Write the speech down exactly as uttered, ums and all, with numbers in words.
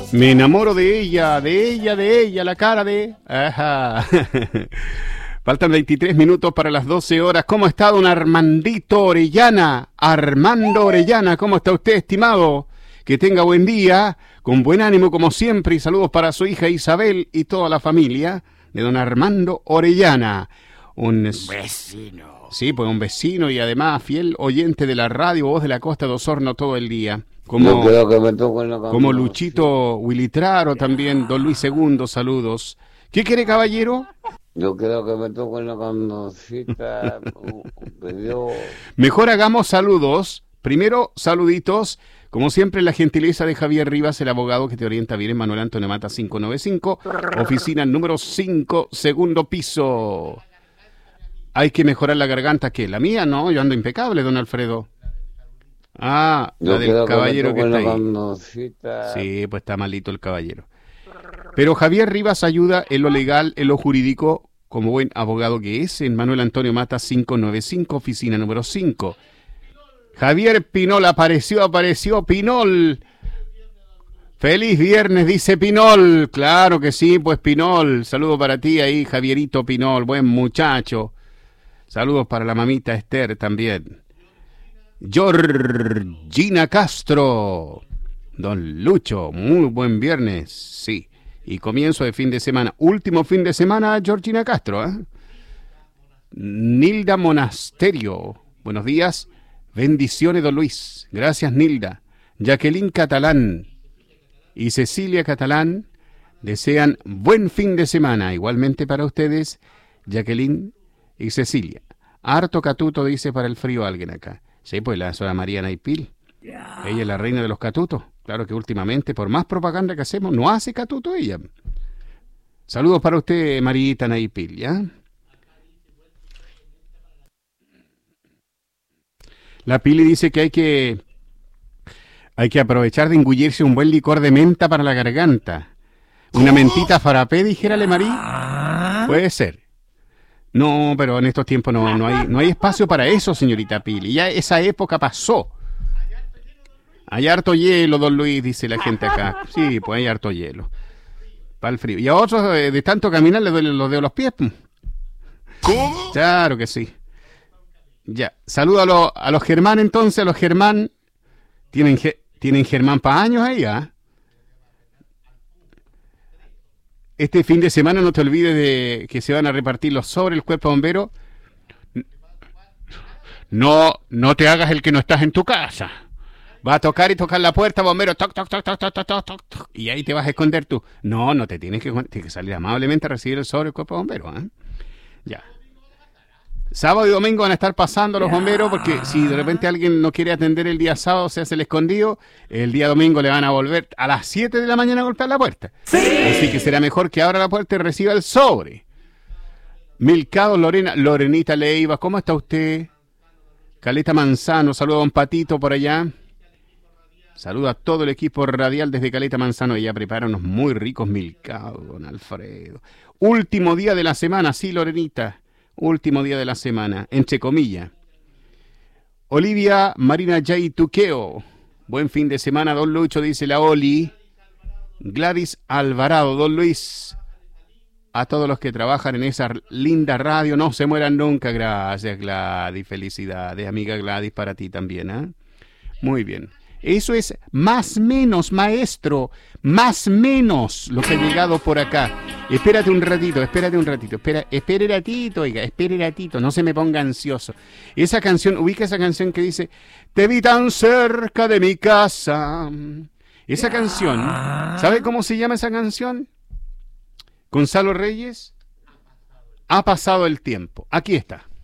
Me enamoro de ella, de ella, de ella, la cara de... Ajá. Faltan veintitrés minutos para las doce horas. ¿Cómo está don Armandito Orellana? Armando Orellana, ¿cómo está usted, estimado? Que tenga buen día, con buen ánimo como siempre, y saludos para su hija Isabel y toda la familia de don Armando Orellana. Un vecino. Sí, pues un vecino y además fiel oyente de la radio Voz de la Costa de Osorno todo el día. Como, creo que me toco en la como Luchito Willitraro también, don Luis Segundo, saludos. ¿Qué quiere, caballero? Yo creo que me toco en la candocita. Mejor hagamos saludos. Primero, saluditos. Como siempre, la gentileza de Javier Rivas, el abogado que te orienta bien en Manuel Antonio Mata cinco noventa y cinco, oficina número cinco, segundo piso. Hay que mejorar la garganta, ¿qué? ¿La mía? No, yo ando impecable, don Alfredo. Ah, yo la del caballero que, que está ahí. Candocita. Sí, pues está malito el caballero. Pero Javier Rivas ayuda en lo legal, en lo jurídico, como buen abogado que es, en Manuel Antonio Mata cinco noventa y cinco, oficina número cinco. Javier Pinol apareció, apareció, Pinol. Feliz viernes, dice Pinol. Claro que sí, pues Pinol. Saludo para ti ahí, Javierito Pinol, buen muchacho. Saludos para la mamita Esther también. Georgina Castro. Don Lucho, muy buen viernes, sí. Y comienzo de fin de semana. Último fin de semana, Georgina Castro, ¿eh? Nilda Monasterio. Buenos días. Bendiciones, don Luis. Gracias, Nilda. Jacqueline Catalán y Cecilia Catalán desean buen fin de semana. Igualmente para ustedes, Jacqueline y Cecilia. Harto catuto, dice, para el frío alguien acá. Sí, pues la señora María Naipil. Ella es la reina de los catutos. Claro que últimamente, por más propaganda que hacemos, no hace catuto ella. Saludos para usted, Marita Naipil, ¿ya? La Pili dice que hay que hay que aprovechar de engullirse un buen licor de menta para la garganta. Una mentita farapé, dijérale Marí. Puede ser. No, pero en estos tiempos no, no hay no hay espacio para eso, señorita Pili. Ya esa época pasó. Hay harto hielo, don Luis, dice la gente acá. Sí, pues hay harto hielo. Para el frío. Y a otros de, de tanto caminar les duelen los dedos de los pies. ¿Cómo? Claro que sí. Ya, saludo a, lo, a los Germán entonces, a los Germán. ¿Tienen, tienen Germán para años ahí, ¿ah? Este fin de semana no te olvides de que se van a repartir los sobres el cuerpo bombero. No, no te hagas el que no estás en tu casa. Va a tocar y tocar la puerta, bombero, toc, toc, toc, toc, toc, toc, toc, toc, y ahí te vas a esconder tú. No, no te tienes que, tienes que salir amablemente a recibir el sobre del cuerpo bombero, ¿eh? Ya. Sábado y domingo van a estar pasando los bomberos porque si de repente alguien no quiere atender el día sábado, se hace el escondido, el día domingo le van a volver a las siete de la mañana a golpear la puerta. Sí. Así que será mejor que abra la puerta y reciba el sobre. Milcado Lorena, Lorenita Leiva, ¿cómo está usted? Caleta Manzano, saludo a don Patito por allá. Saludo a todo el equipo radial desde Caleta Manzano. Ella prepara unos muy ricos milcados, don Alfredo. Último día de la semana, sí, Lorenita. Último día de la semana, entre comillas. Olivia Marina Jay Tuqueo. Buen fin de semana, don Lucho, dice la Oli. Gladys Alvarado, don Luis. A todos los que trabajan en esa linda radio, no se mueran nunca. Gracias, Gladys. Felicidades, amiga Gladys, para ti también, ¿eh? Muy bien. Eso es más menos, maestro, más menos lo que ha llegado por acá. Espérate un ratito, espérate un ratito, espera, espere ratito, oiga, espere ratito, no se me ponga ansioso. Esa canción, ubica esa canción que dice, te vi tan cerca de mi casa. Esa canción, ¿sabe cómo se llama esa canción? Gonzalo Reyes, Ha pasado el tiempo. Aquí está.